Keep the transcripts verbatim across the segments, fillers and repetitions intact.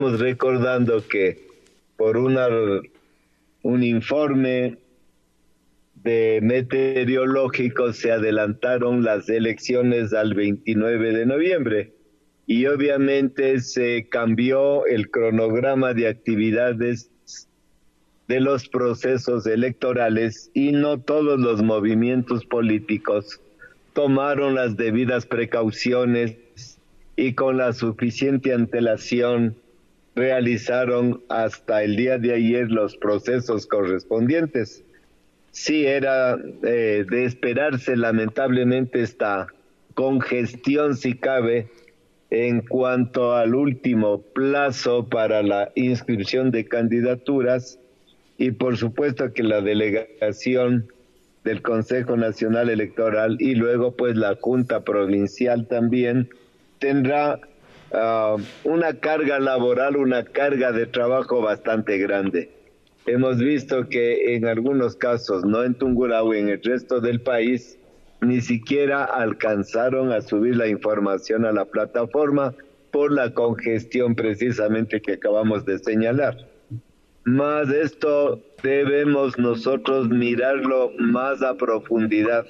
recordando que por una, un informe de meteorológico se adelantaron las elecciones al veintinueve de noviembre y obviamente se cambió el cronograma de actividades de los procesos electorales y no todos los movimientos políticos tomaron las debidas precauciones y con la suficiente antelación realizaron hasta el día de ayer los procesos correspondientes. Sí, era eh, de esperarse lamentablemente esta congestión, si cabe, en cuanto al último plazo para la inscripción de candidaturas y por supuesto que la delegación del Consejo Nacional Electoral y luego pues la Junta Provincial también tendrá uh, una carga laboral, una carga de trabajo bastante grande. Hemos visto que en algunos casos, no en Tungurahua, en el resto del país, ni siquiera alcanzaron a subir la información a la plataforma por la congestión precisamente que acabamos de señalar. Más de esto debemos nosotros mirarlo más a profundidad.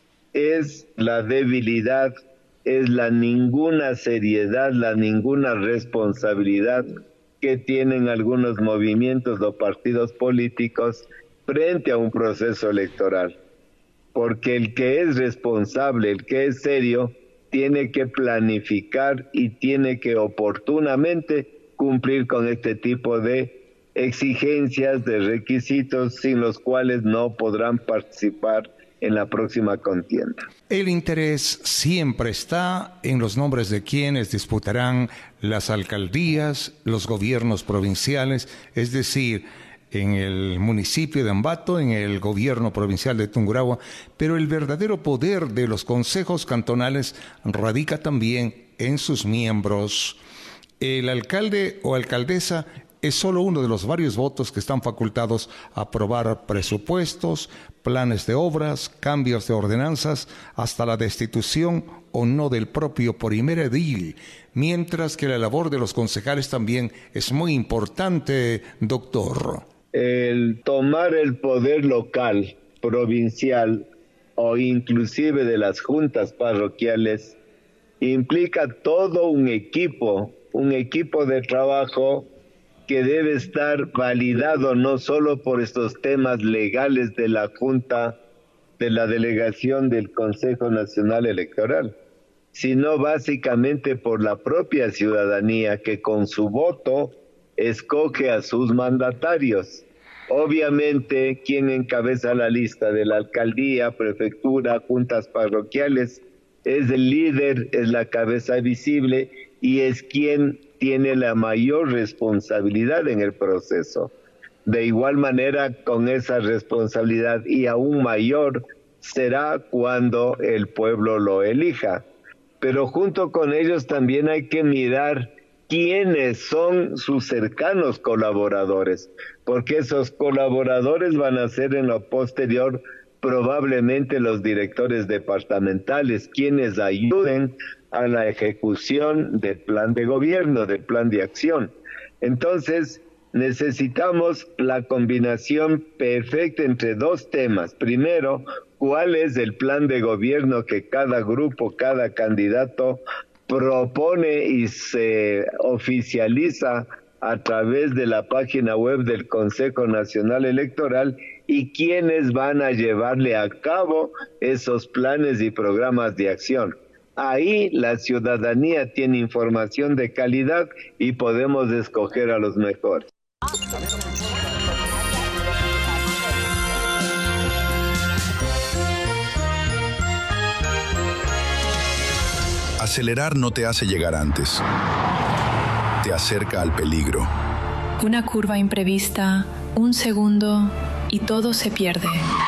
Es la debilidad, es la ninguna seriedad, la ninguna responsabilidad que tienen algunos movimientos o partidos políticos frente a un proceso electoral. Porque el que es responsable, el que es serio, tiene que planificar y tiene que oportunamente cumplir con este tipo de exigencias, de requisitos sin los cuales no podrán participar en la próxima contienda. El interés siempre está en los nombres de quienes disputarán las alcaldías, los gobiernos provinciales, es decir, en el municipio de Ambato, en el gobierno provincial de Tungurahua, pero el verdadero poder de los consejos cantonales radica también en sus miembros. El alcalde o alcaldesa es solo uno de los varios votos que están facultados a aprobar presupuestos, planes de obras, cambios de ordenanzas, hasta la destitución o no del propio primer edil, mientras que la labor de los concejales también es muy importante, doctor. El tomar el poder local, provincial o inclusive de las juntas parroquiales implica todo un equipo, un equipo de trabajo que debe estar validado no solo por estos temas legales de la Junta, de la delegación del Consejo Nacional Electoral, sino básicamente por la propia ciudadanía que con su voto escoge a sus mandatarios. Obviamente, quien encabeza la lista de la alcaldía, prefectura, juntas parroquiales, es el líder, es la cabeza visible y es quien tiene la mayor responsabilidad en el proceso. De igual manera, con esa responsabilidad y aún mayor será cuando el pueblo lo elija. Pero junto con ellos también hay que mirar quiénes son sus cercanos colaboradores, porque esos colaboradores van a ser en lo posterior probablemente los directores departamentales, quienes ayuden a la ejecución del plan de gobierno, del plan de acción. Entonces, necesitamos la combinación perfecta entre dos temas. Primero, ¿cuál es el plan de gobierno que cada grupo, cada candidato propone y se oficializa a través de la página web del Consejo Nacional Electoral y quiénes van a llevarle a cabo esos planes y programas de acción? Ahí la ciudadanía tiene información de calidad y podemos escoger a los mejores. Acelerar no te hace llegar antes. Te acerca al peligro. Una curva imprevista, un segundo y todo se pierde.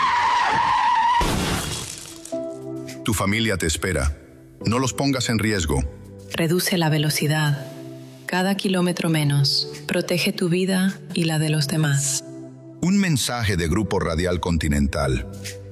Tu familia te espera. No los pongas en riesgo. Reduce la velocidad. Cada kilómetro menos. Protege tu vida y la de los demás. Un mensaje de Grupo Radial Continental.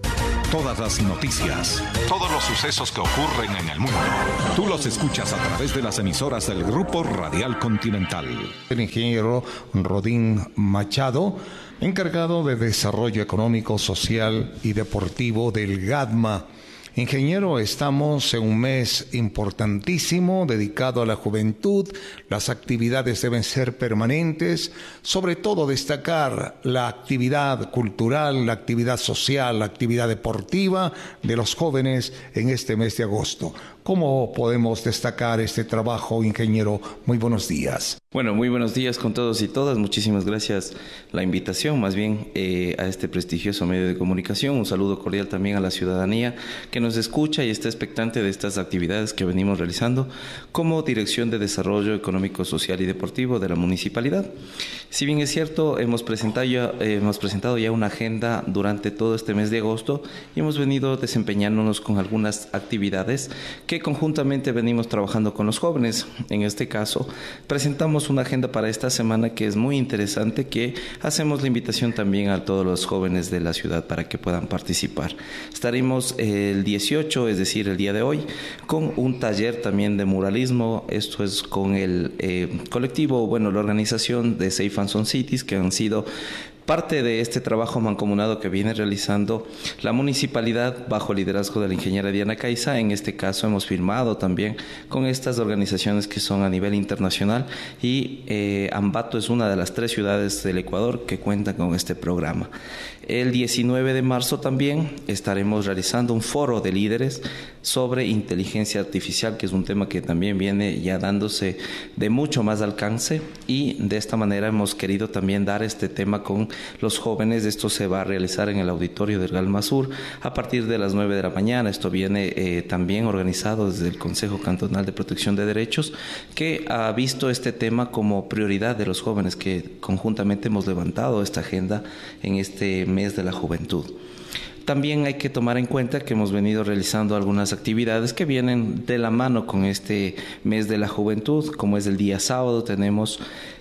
Todas las noticias, todos los sucesos que ocurren en el mundo, tú los escuchas a través de las emisoras del Grupo Radial Continental. El ingeniero Rodín Machado, encargado de Desarrollo Económico, Social y Deportivo del GADMA. Ingeniero, estamos en un mes importantísimo dedicado a la juventud. Las actividades deben ser permanentes, sobre todo destacar la actividad cultural, la actividad social, la actividad deportiva de los jóvenes en este mes de agosto. ¿Cómo podemos destacar este trabajo, ingeniero? Muy buenos días. Bueno, muy buenos días con todos y todas. Muchísimas gracias la invitación, más bien eh, a este prestigioso medio de comunicación. Un saludo cordial también a la ciudadanía que nos escucha y está expectante de estas actividades que venimos realizando como Dirección de Desarrollo Económico, Social y Deportivo de la Municipalidad. Si bien es cierto, hemos presentado ya, eh, hemos presentado ya una agenda durante todo este mes de agosto y hemos venido desempeñándonos con algunas actividades que conjuntamente venimos trabajando con los jóvenes. En este caso, presentamos una agenda para esta semana que es muy interesante, que hacemos la invitación también a todos los jóvenes de la ciudad para que puedan participar. Estaremos el dieciocho, es decir, el día de hoy, con un taller también de muralismo. Esto es con el eh, colectivo, bueno, la organización de Safe and Sound Cities, que han sido parte de este trabajo mancomunado que viene realizando la municipalidad bajo el liderazgo de la ingeniera Diana Caiza. En este caso hemos firmado también con estas organizaciones que son a nivel internacional y eh, Ambato es una de las tres ciudades del Ecuador que cuentan con este programa. El diecinueve de marzo también estaremos realizando un foro de líderes sobre inteligencia artificial, que es un tema que también viene ya dándose de mucho más alcance, y de esta manera hemos querido también dar este tema con los jóvenes. Esto se va a realizar en el auditorio del Galma Sur a partir de las nueve de la mañana. Esto viene eh, también organizado desde el Consejo Cantonal de Protección de Derechos, que ha visto este tema como prioridad de los jóvenes, que conjuntamente hemos levantado esta agenda en este mes de la juventud. También hay que tomar en cuenta que hemos venido realizando algunas actividades que vienen de la mano con este mes de la juventud, como es el día sábado. Tenemos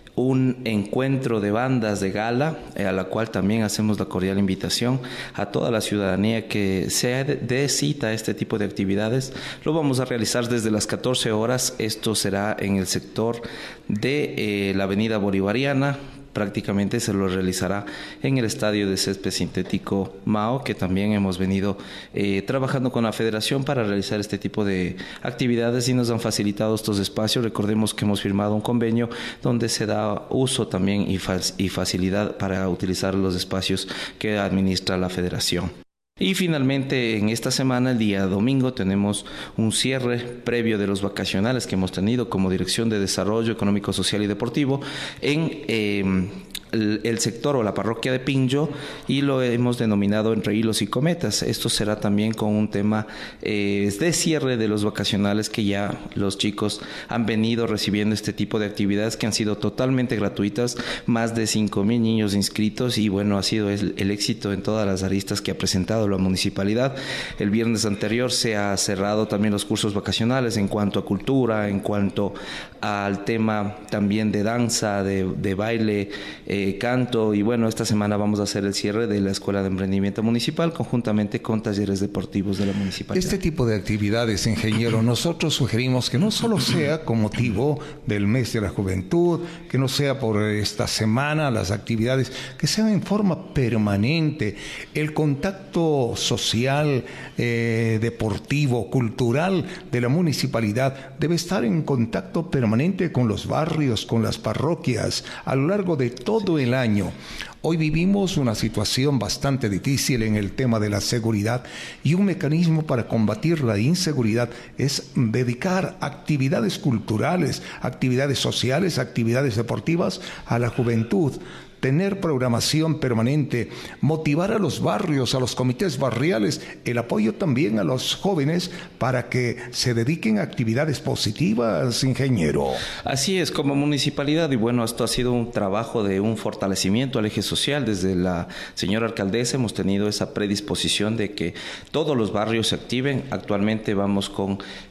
un encuentro de bandas de gala, eh, a la cual también hacemos la cordial invitación a toda la ciudadanía que se dé cita a este tipo de actividades. Lo vamos a realizar desde las catorce horas. Esto será en el sector de eh, la avenida Bolivariana. Prácticamente se lo realizará en el estadio de césped sintético Mao, que también hemos venido eh, trabajando con la federación para realizar este tipo de actividades y nos han facilitado estos espacios. Recordemos que hemos firmado un convenio donde se da uso también y, fa- y facilidad para utilizar los espacios que administra la federación. Y finalmente, en esta semana, el día domingo, tenemos un cierre previo de los vacacionales que hemos tenido como Dirección de Desarrollo Económico, Social y Deportivo en eh, el, el sector o la parroquia de Pinjo, y lo hemos denominado Entre Hilos y Cometas. Esto será también con un tema eh, de cierre de los vacacionales, que ya los chicos han venido recibiendo este tipo de actividades que han sido totalmente gratuitas, más de cinco mil niños inscritos, y bueno, ha sido el, el éxito en todas las aristas que ha presentado la municipalidad. El viernes anterior se ha cerrado también los cursos vacacionales en cuanto a cultura, en cuanto al tema también de danza, de, de baile, eh, canto, y bueno, esta semana vamos a hacer el cierre de la Escuela de Emprendimiento Municipal conjuntamente con talleres deportivos de la municipalidad. Este tipo de actividades, ingeniero, nosotros sugerimos que no solo sea con motivo del mes de la juventud, que no sea por esta semana las actividades, que sean en forma permanente. El contacto social, eh, deportivo, cultural de la municipalidad debe estar en contacto permanente con los barrios, con las parroquias, a lo largo de todo el año. Hoy vivimos una situación bastante difícil en el tema de la seguridad, y un mecanismo para combatir la inseguridad es dedicar actividades culturales, actividades sociales, actividades deportivas a la juventud. Tener programación permanente, motivar a los barrios, a los comités barriales, el apoyo también a los jóvenes para que se dediquen a actividades positivas, ingeniero. Así es, como municipalidad, y bueno, esto ha sido un trabajo de un fortalecimiento al eje social. Desde la señora alcaldesa hemos tenido esa predisposición de que todos los barrios se activen. Actualmente vamos con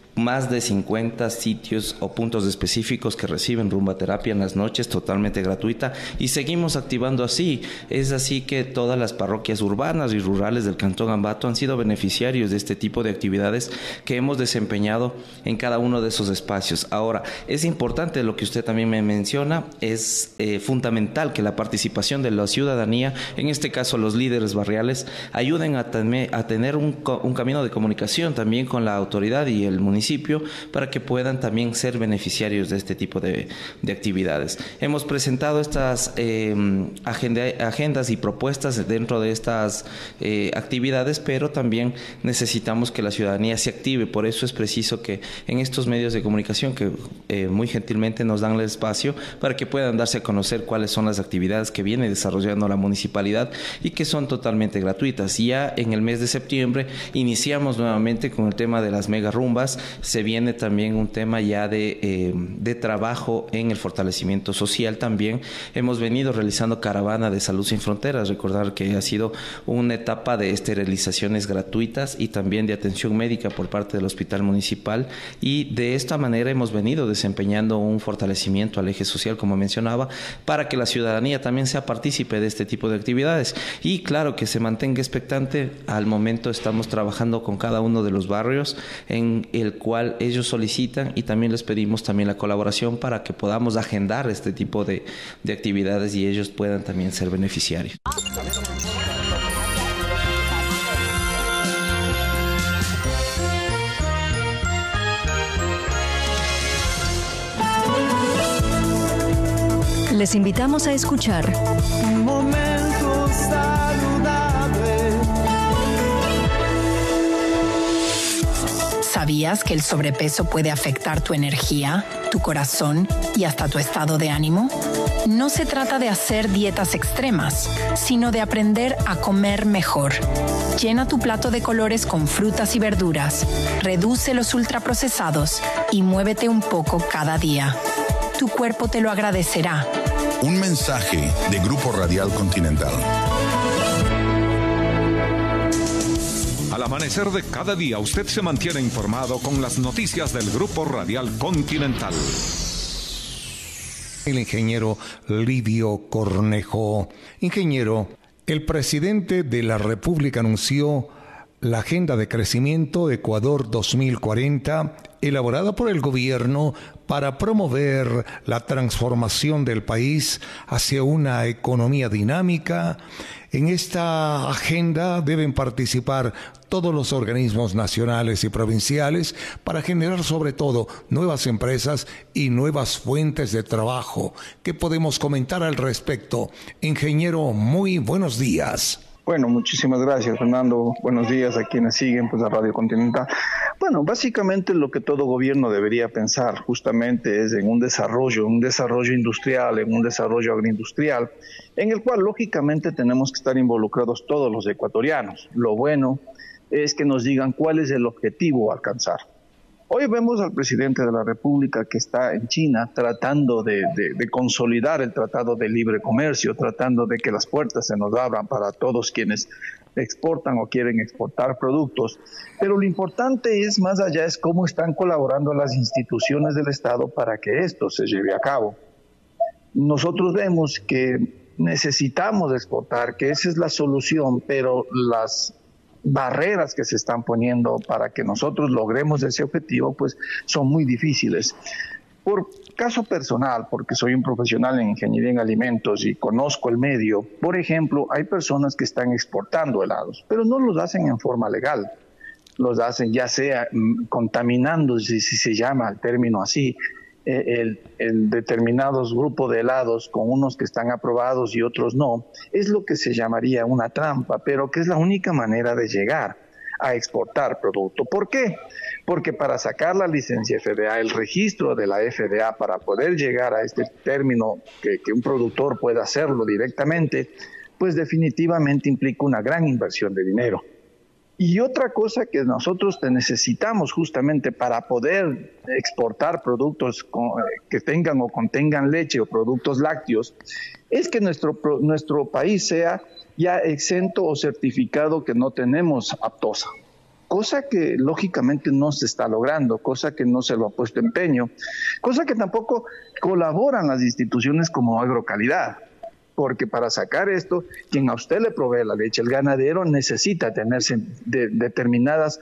más de cincuenta sitios o puntos específicos que reciben rumba terapia en las noches, totalmente gratuita, y seguimos activando así. Es así que todas las parroquias urbanas y rurales del Cantón Ambato han sido beneficiarios de este tipo de actividades que hemos desempeñado en cada uno de esos espacios. Ahora, es importante lo que usted también me menciona, es eh, fundamental que la participación de la ciudadanía, en este caso los líderes barriales, ayuden a, ten- a tener un, un camino de comunicación también con la autoridad y el municipio, para que puedan también ser beneficiarios de este tipo de, de actividades. Hemos presentado estas eh, agenda, agendas y propuestas dentro de estas eh, actividades, pero también necesitamos que la ciudadanía se active. Por eso es preciso que en estos medios de comunicación, que eh, muy gentilmente nos dan el espacio para que puedan darse a conocer cuáles son las actividades que viene desarrollando la municipalidad y que son totalmente gratuitas. Ya en el mes de septiembre iniciamos nuevamente con el tema de las mega rumbas. Se viene también un tema ya de, eh, de trabajo en el fortalecimiento social también. Hemos venido realizando caravana de Salud Sin Fronteras. Recordar que ha sido una etapa de esterilizaciones gratuitas y también de atención médica por parte del Hospital Municipal, y de esta manera hemos venido desempeñando un fortalecimiento al eje social, como mencionaba, para que la ciudadanía también sea partícipe de este tipo de actividades. Y claro, que se mantenga expectante. Al momento estamos trabajando con cada uno de los barrios en el cual ellos solicitan, y también les pedimos también la colaboración para que podamos agendar este tipo de, de actividades y ellos puedan también ser beneficiarios. Les invitamos a escuchar Un momento saludable. ¿Sabías que el sobrepeso puede afectar tu energía, tu corazón y hasta tu estado de ánimo? No se trata de hacer dietas extremas, sino de aprender a comer mejor. Llena tu plato de colores con frutas y verduras, reduce los ultraprocesados y muévete un poco cada día. Tu cuerpo te lo agradecerá. Un mensaje de Grupo Radial Continental. Al amanecer de cada día, usted se mantiene informado con las noticias del Grupo Radial Continental. El ingeniero Livio Cornejo. Ingeniero, el presidente de la República anunció la Agenda de Crecimiento Ecuador dos mil cuarenta, elaborada por el gobierno para promover la transformación del país hacia una economía dinámica. En esta agenda deben participar todos los organismos nacionales y provinciales para generar sobre todo nuevas empresas y nuevas fuentes de trabajo. ¿Qué podemos comentar al respecto? Ingeniero, muy buenos días. Bueno, muchísimas gracias, Fernando. Buenos días a quienes siguen pues, a Radio Continental. Bueno, básicamente lo que todo gobierno debería pensar justamente es en un desarrollo, un desarrollo industrial, en un desarrollo agroindustrial, en el cual lógicamente tenemos que estar involucrados todos los ecuatorianos. Lo bueno es que nos digan cuál es el objetivo a alcanzar. Hoy vemos al presidente de la República que está en China tratando de, de, de consolidar el Tratado de Libre Comercio, tratando de que las puertas se nos abran para todos quienes exportan o quieren exportar productos. Pero lo importante es, más allá, es cómo están colaborando las instituciones del Estado para que esto se lleve a cabo. Nosotros vemos que necesitamos exportar, que esa es la solución, pero las barreras que se están poniendo para que nosotros logremos ese objetivo, pues son muy difíciles. Por caso personal, porque soy un profesional en ingeniería en alimentos y conozco el medio, por ejemplo, hay personas que están exportando helados, pero no los hacen en forma legal. Los hacen ya sea mm, contaminando, si, si se llama el término así, El, el determinados grupos de helados con unos que están aprobados y otros no, es lo que se llamaría una trampa, pero que es la única manera de llegar a exportar producto. ¿Por qué? Porque para sacar la licencia F D A, el registro de la F D A, para poder llegar a este término que, que un productor pueda hacerlo directamente, pues definitivamente implica una gran inversión de dinero. Y otra cosa que nosotros necesitamos justamente para poder exportar productos que tengan o contengan leche o productos lácteos, es que nuestro, nuestro país sea ya exento o certificado que no tenemos aptosa. cosa que lógicamente no se está logrando, cosa que no se lo ha puesto empeño, cosa que tampoco colaboran las instituciones como Agrocalidad. Porque para sacar esto, quien a usted le provee la leche, el ganadero, necesita tener de, determinadas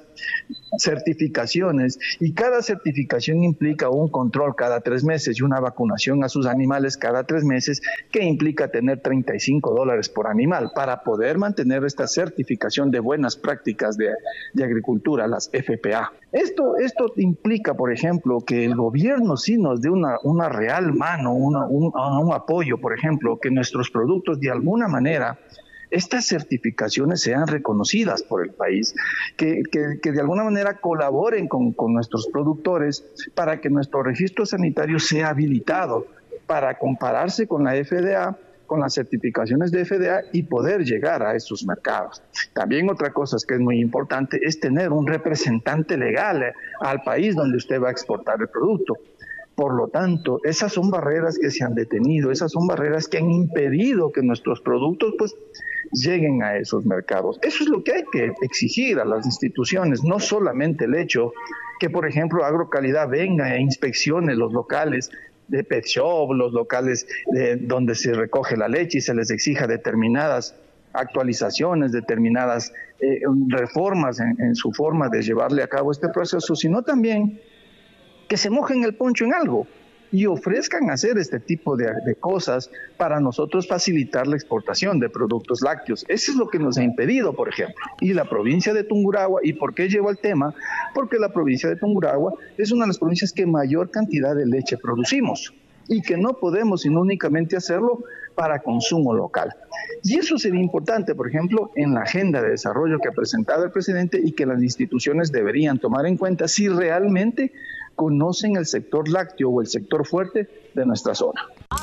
certificaciones, y cada certificación implica un control cada tres meses y una vacunación a sus animales cada tres meses, que implica tener treinta y cinco dólares por animal para poder mantener esta certificación de buenas prácticas de, de agricultura, las F P A. Esto, esto implica, por ejemplo, que el gobierno sí nos dé una, una real mano, una, un, un apoyo, por ejemplo, que nuestros productos de alguna manera, estas certificaciones sean reconocidas por el país, que, que, que de alguna manera colaboren con, con nuestros productores para que nuestro registro sanitario sea habilitado para compararse con la F D A, con las certificaciones de F D A y poder llegar a esos mercados. También otra cosa que es muy importante es tener un representante legal al país donde usted va a exportar el producto. Por lo tanto, esas son barreras que se han detenido, esas son barreras que han impedido que nuestros productos pues lleguen a esos mercados. Eso es lo que hay que exigir a las instituciones, no solamente el hecho que, por ejemplo, Agrocalidad venga e inspeccione los locales de pet shop, los locales de donde se recoge la leche y se les exija determinadas actualizaciones, determinadas eh, reformas en, en su forma de llevarle a cabo este proceso, sino también que se mojen el poncho en algo y ofrezcan hacer este tipo de, de cosas para nosotros facilitar la exportación de productos lácteos. Eso es lo que nos ha impedido, por ejemplo. Y la provincia de Tungurahua, ¿y por qué llevo el tema? Porque la provincia de Tungurahua es una de las provincias que mayor cantidad de leche producimos y que no podemos sino únicamente hacerlo para consumo local. Y eso sería importante, por ejemplo, en la agenda de desarrollo que ha presentado el presidente y que las instituciones deberían tomar en cuenta si realmente conocen el sector lácteo o el sector fuerte de nuestra zona.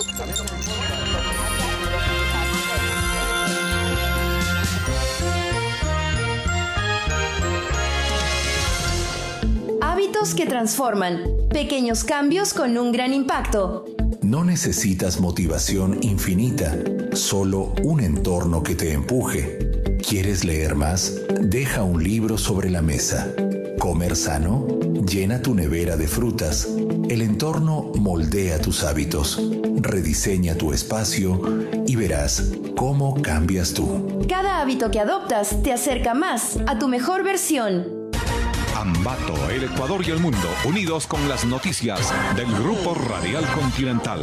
Hábitos que transforman. Pequeños cambios con un gran impacto. No necesitas motivación infinita, solo un entorno que te empuje. ¿Quieres leer más? Deja un libro sobre la mesa. ¿Comer sano? Llena tu nevera de frutas. El entorno moldea tus hábitos. Rediseña tu espacio y verás cómo cambias tú. Cada hábito que adoptas te acerca más a tu mejor versión. Ambato, el Ecuador y el mundo, unidos con las noticias del Grupo Radial Continental.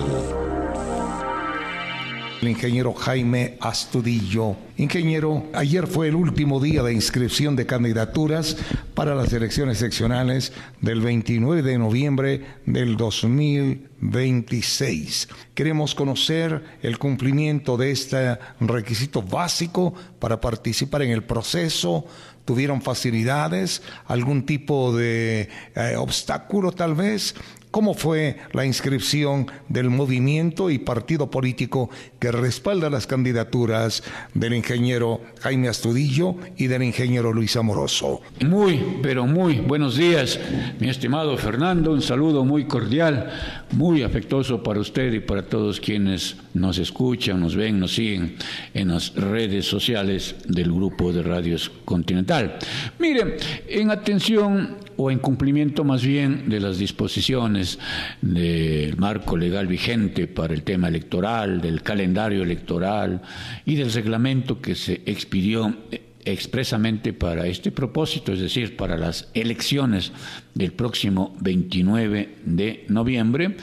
El ingeniero Jaime Astudillo. Ingeniero, ayer fue el último día de inscripción de candidaturas para las elecciones seccionales del veintinueve de noviembre del dos mil veintiséis. Queremos conocer el cumplimiento de este requisito básico para participar en el proceso. ¿Tuvieron facilidades? ¿Algún tipo de eh, obstáculo tal vez? ¿Cómo fue la inscripción del movimiento y partido político que respalda las candidaturas del ingeniero Jaime Astudillo y del ingeniero Luis Amoroso? Muy, pero muy buenos días, mi estimado Fernando. Un saludo muy cordial, muy afectuoso para usted y para todos quienes nos escuchan, nos ven, nos siguen en las redes sociales del Grupo de Radios Continental. Miren, en atención o en cumplimiento más bien de las disposiciones del marco legal vigente para el tema electoral, del calendario electoral y del reglamento que se expidió expresamente para este propósito, es decir, para las elecciones del próximo veintinueve de noviembre,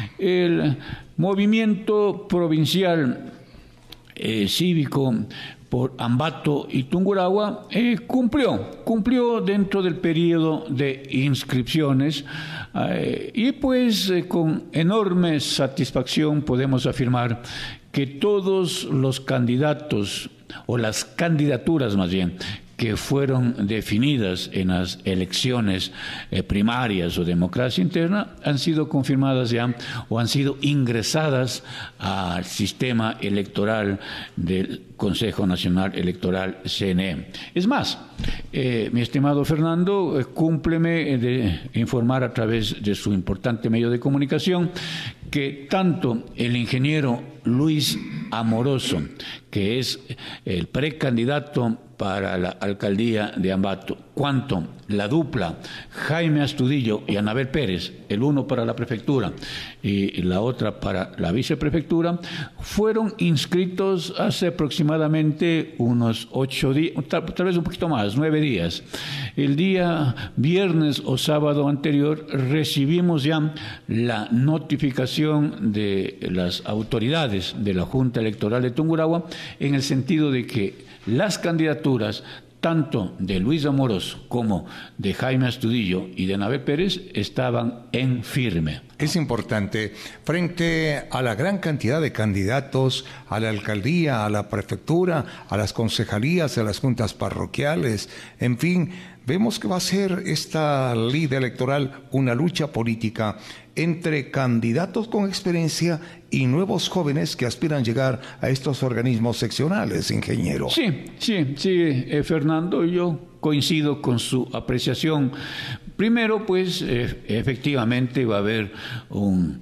el movimiento provincial eh, cívico por Ambato y Tungurahua eh, cumplió, cumplió dentro del periodo de inscripciones eh, y pues eh, con enorme satisfacción podemos afirmar que todos los candidatos o las candidaturas más bien que fueron definidas en las elecciones eh, primarias o democracia interna han sido confirmadas ya o han sido ingresadas al sistema electoral del Consejo Nacional Electoral C N E. Es más, eh, mi estimado Fernando, eh, cúmpleme de informar a través de su importante medio de comunicación que tanto el ingeniero Luis Amoroso, que es el precandidato para la alcaldía de Ambato, cuanto la dupla Jaime Astudillo y Anabel Pérez, el uno para la prefectura y la otra para la viceprefectura, fueron inscritos hace aproximadamente unos ocho días, tal, tal vez un poquito más, nueve días. El día viernes o sábado anterior recibimos ya la notificación de las autoridades de la Junta Electoral de Tungurahua en el sentido de que las candidaturas tanto de Luis Amorós como de Jaime Astudillo y de Anabel Pérez estaban en firme. Es importante, frente a la gran cantidad de candidatos a la alcaldía, a la prefectura, a las concejalías, a las juntas parroquiales, en fin, vemos que va a ser esta ley electoral una lucha política entre candidatos con experiencia y nuevos jóvenes que aspiran llegar a estos organismos seccionales, ingeniero. Sí, sí, sí, eh, Fernando, yo coincido con su apreciación. Primero, pues, eh, efectivamente va a haber un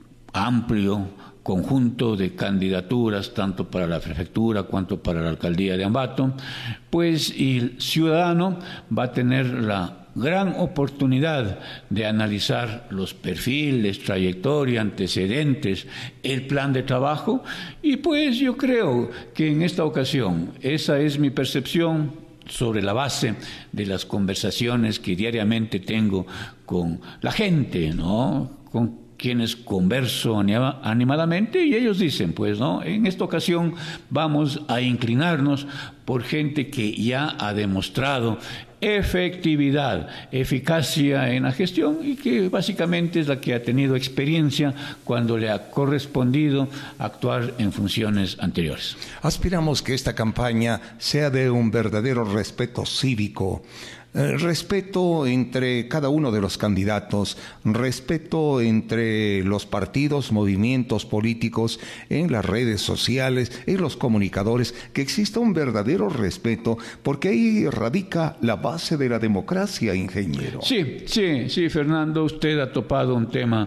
amplio conjunto de candidaturas, tanto para la prefectura cuanto para la alcaldía de Ambato, pues y el ciudadano va a tener la gran oportunidad de analizar los perfiles, trayectoria, antecedentes, el plan de trabajo, y pues yo creo que en esta ocasión, esa es mi percepción sobre la base de las conversaciones que diariamente tengo con la gente, ¿no? Con quienes converso animadamente, y ellos dicen, pues, ¿no? En esta ocasión vamos a inclinarnos por gente que ya ha demostrado efectividad, eficacia en la gestión y que básicamente es la que ha tenido experiencia cuando le ha correspondido actuar en funciones anteriores. Aspiramos que esta campaña sea de un verdadero respeto cívico, Eh, respeto entre cada uno de los candidatos, respeto entre los partidos, movimientos políticos, en las redes sociales, en los comunicadores, que exista un verdadero respeto, porque ahí radica la base de la democracia, ingeniero. Sí, sí, sí, Fernando, usted ha topado un tema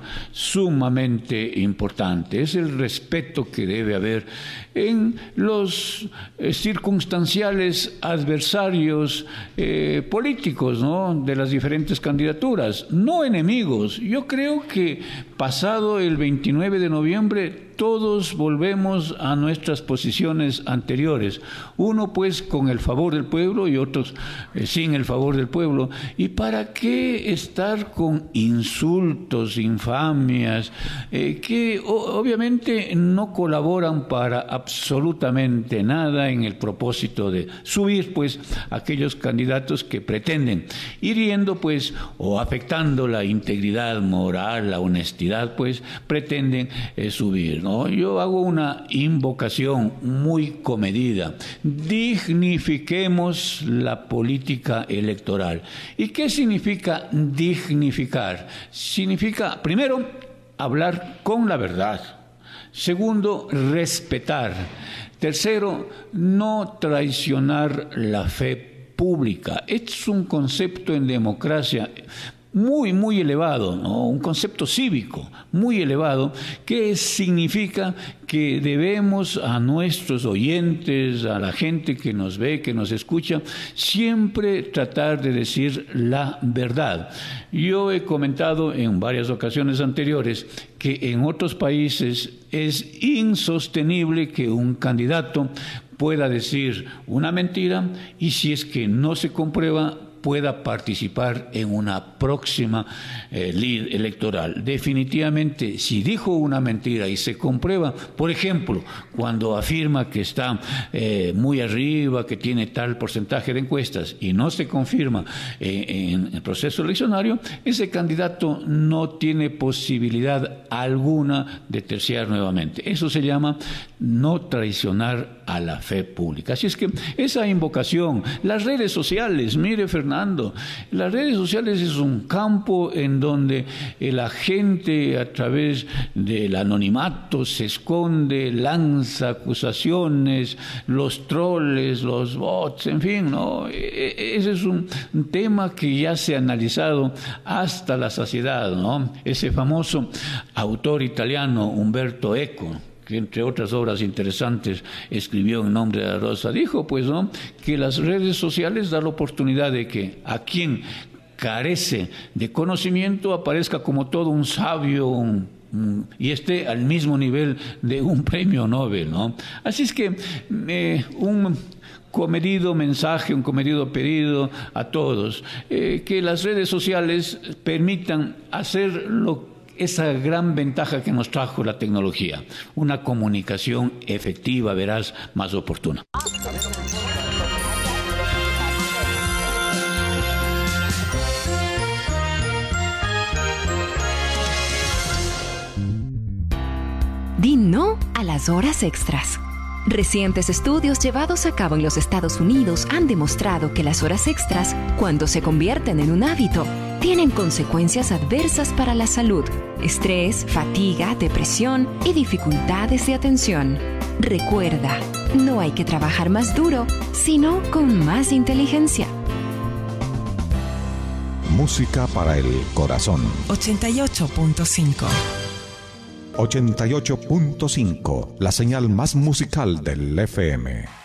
sumamente importante. Es el respeto que debe haber en los eh, circunstanciales adversarios eh, políticos, ¿no?, de las diferentes candidaturas, no enemigos. Yo creo que pasado el veintinueve de noviembre todos volvemos a nuestras posiciones anteriores, uno pues con el favor del pueblo y otros eh, sin el favor del pueblo. ¿Y para qué estar con insultos, infamias, eh, que o, obviamente no colaboran para absolutamente nada en el propósito de subir pues aquellos candidatos que pretenden, hiriendo pues o afectando la integridad moral, la honestidad, pues pretenden eh, subir? ¿No? Yo hago una invocación muy comedida. Dignifiquemos la política electoral. ¿Y qué significa dignificar? Significa, primero, hablar con la verdad. Segundo, respetar. Tercero, no traicionar la fe pública. Es un concepto en democracia muy, muy elevado, ¿no? Un concepto cívico muy elevado, que significa que debemos a nuestros oyentes, a la gente que nos ve, que nos escucha, siempre tratar de decir la verdad. Yo he comentado en varias ocasiones anteriores que en otros países es insostenible que un candidato pueda decir una mentira y si es que no se comprueba, pueda participar en una próxima eh, lid electoral. Definitivamente, si dijo una mentira y se comprueba, por ejemplo, cuando afirma que está eh, muy arriba, que tiene tal porcentaje de encuestas y no se confirma eh, en el proceso eleccionario, ese candidato no tiene posibilidad alguna de terciar nuevamente. Eso se llama no traicionar a la fe pública. Así es que esa invocación, las redes sociales, mire Fernando, las redes sociales es un campo en donde la gente a través del anonimato se esconde, lanza acusaciones, los troles, los bots, en fin, ¿no? Ese es un tema que ya se ha analizado hasta la saciedad, ¿no? Ese famoso autor italiano Umberto Eco, que entre otras obras interesantes escribió en nombre de la Rosa, dijo pues, ¿no?, que las redes sociales dan la oportunidad de que a quien carece de conocimiento aparezca como todo un sabio, un, un, y esté al mismo nivel de un premio Nobel, ¿no? Así es que eh, un comedido mensaje, un comedido pedido a todos, eh, que las redes sociales permitan hacer lo esa gran ventaja que nos trajo la tecnología, una comunicación efectiva, veraz, más oportuna. Di no a las horas extras. Recientes estudios llevados a cabo en los Estados Unidos han demostrado que las horas extras, cuando se convierten en un hábito, tienen consecuencias adversas para la salud, estrés, fatiga, depresión y dificultades de atención. Recuerda, no hay que trabajar más duro, sino con más inteligencia. Música para el corazón. ochenta y ocho punto cinco. ochenta y ocho punto cinco, la señal más musical del F M.